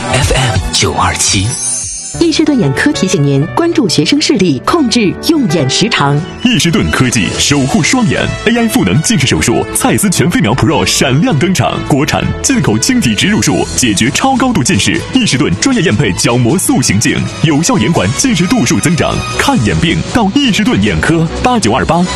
FM927。 易士顿眼科提醒您关注学生视力，控制用眼时长。 易士顿科技守护双眼 AI 赋能近视手术，蔡司全飞秒 Pro 闪亮登场，国产进口晶体植入术，解决超高度近视。易士顿专业验配角膜塑形镜，有效延缓近视度数增长。看眼病到易士顿眼科，8928